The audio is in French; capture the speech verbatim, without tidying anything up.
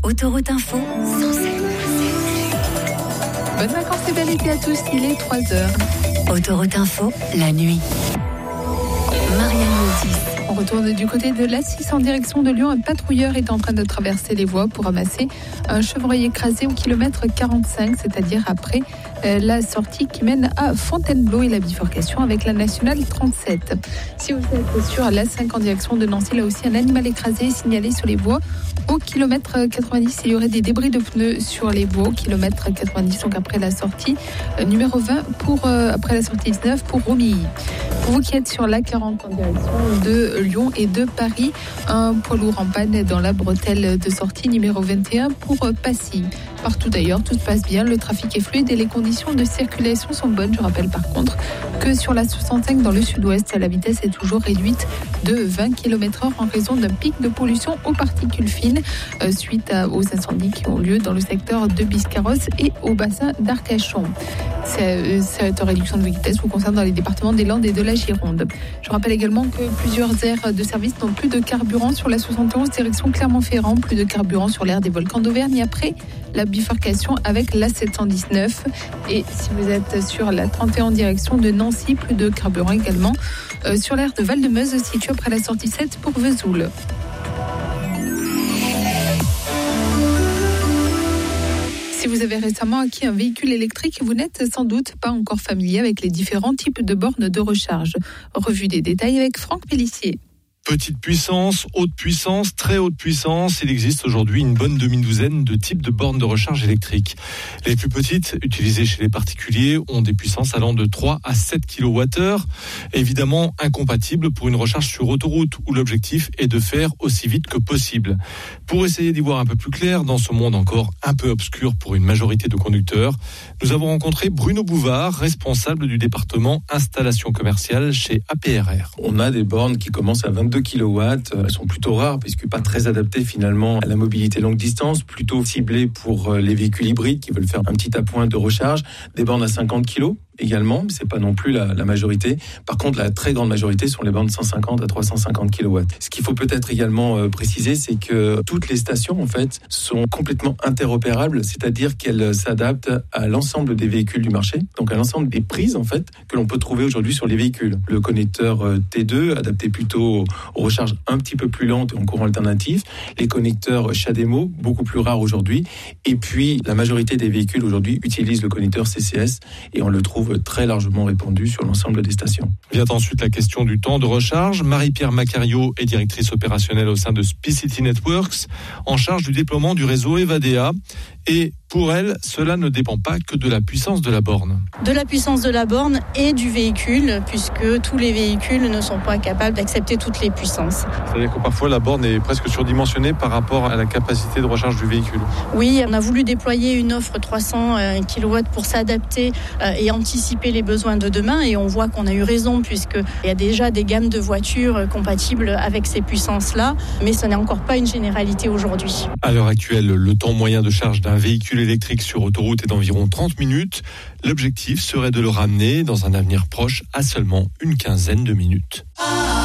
Autoroute Info, sans sept. Bonnes vacances et bel été à tous, il est trois heures. Autoroute Info, la nuit. Marianne Motis. On retourne du côté de l'A six en direction de Lyon. Un patrouilleur est en train de traverser les voies pour ramasser un chevreuil écrasé au kilomètre quarante-cinq, c'est-à-dire après euh, la sortie qui mène à Fontainebleau et la bifurcation avec la nationale trente-sept. Si vous êtes sur l'A cinq en direction de Nancy, là aussi un animal écrasé est signalé sur les voies. Au kilomètre quatre-vingt-dix, il y aurait des débris de pneus sur les voies. Au kilomètre quatre-vingt-dix, donc après la sortie euh, numéro vingt, pour, euh, après la sortie dix-neuf pour Romilly. Pour vous qui êtes sur l'A quarante en direction de Lyon et de Paris, un poids lourd en panne dans la bretelle de sortie numéro vingt et un pour Passy. Partout d'ailleurs, tout se passe bien, le trafic est fluide et les conditions de circulation sont bonnes. Je rappelle par contre que sur la soixante-cinq dans le sud-ouest, la vitesse est toujours réduite de vingt kilomètres heure en raison d'un pic de pollution aux particules fines euh, suite à, aux incendies qui ont lieu dans le secteur de Biscarrosse et au bassin d'Arcachon. Cette réduction de vitesse vous concerne dans les départements des Landes et de la Gironde. Je rappelle également que plusieurs aires de service n'ont plus de carburant sur la soixante et onze direction Clermont-Ferrand, plus de carburant sur l'aire des volcans d'Auvergne après la bifurcation avec la sept cent dix-neuf. Et si vous êtes sur la trente et un en direction de Nancy, plus de carburant également euh, sur l'aire de Val-de-Meuse, située après la sortie sept pour Vesoul. Si vous avez récemment acquis un véhicule électrique, vous n'êtes sans doute pas encore familier avec les différents types de bornes de recharge. Revue des détails avec Franck Pellissier. Petite puissance, haute puissance, très haute puissance, il existe aujourd'hui une bonne demi-douzaine de types de bornes de recharge électriques. Les plus petites, utilisées chez les particuliers, ont des puissances allant de trois à sept kilowattheures, évidemment incompatibles pour une recharge sur autoroute où l'objectif est de faire aussi vite que possible. Pour essayer d'y voir un peu plus clair dans ce monde encore un peu obscur pour une majorité de conducteurs, nous avons rencontré Bruno Bouvard, responsable du département installation commerciale chez A P R R. On a des bornes qui commencent à vingt-deux kilowatts, elles sont plutôt rares puisque pas très adaptées finalement à la mobilité longue distance, plutôt ciblées pour les véhicules hybrides qui veulent faire un petit appoint de recharge, des bornes à cinquante kilos également, mais c'est pas non plus la, la majorité. Par contre, la très grande majorité sont les bornes de cent cinquante à trois cent cinquante kilowatts. Ce qu'il faut peut-être également euh, préciser, c'est que toutes les stations en fait sont complètement interopérables, c'est-à-dire qu'elles s'adaptent à l'ensemble des véhicules du marché, donc à l'ensemble des prises en fait que l'on peut trouver aujourd'hui sur les véhicules. Le connecteur euh, T deux adapté plutôt aux recharges un petit peu plus lentes et en courant alternatif, les connecteurs CHAdeMO beaucoup plus rares aujourd'hui, et puis la majorité des véhicules aujourd'hui utilisent le connecteur C C S et on le trouve très largement répandu sur l'ensemble des stations. Vient ensuite la question du temps de recharge. Marie-Pierre Macario est directrice opérationnelle au sein de Spicity Networks, en charge du déploiement du réseau Evadea. Et pour elle, cela ne dépend pas que de la puissance de la borne. De la puissance de la borne et du véhicule, puisque tous les véhicules ne sont pas capables d'accepter toutes les puissances. C'est-à-dire que parfois la borne est presque surdimensionnée par rapport à la capacité de recharge du véhicule. Oui, on a voulu déployer une offre trois cents kilowatts pour s'adapter et anticiper les besoins de demain, et on voit qu'on a eu raison, puisqu'il y a déjà des gammes de voitures compatibles avec ces puissances-là, mais ce n'est encore pas une généralité aujourd'hui. À l'heure actuelle, le temps moyen de charge d'un véhicule électrique sur autoroute est d'environ trente minutes. L'objectif serait de le ramener dans un avenir proche à seulement une quinzaine de minutes.